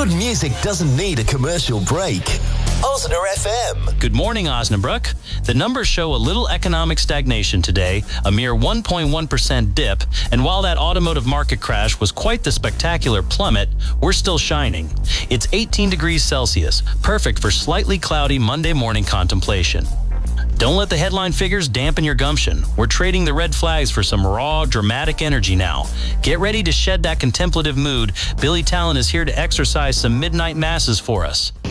Good music doesn't need a commercial break. Osner FM. Good morning, Osnabrück. The numbers show a little economic stagnation today, a mere 1.1% dip, and while that automotive market crash was quite the spectacular plummet, we're still shining. It's 18 degrees Celsius, perfect for slightly cloudy Monday morning contemplation. Don't let the headline figures dampen your gumption. We're trading the red flags for some raw, dramatic energy now. Get ready to shed that contemplative mood. Billy Talent is here to exercise some midnight masses for us.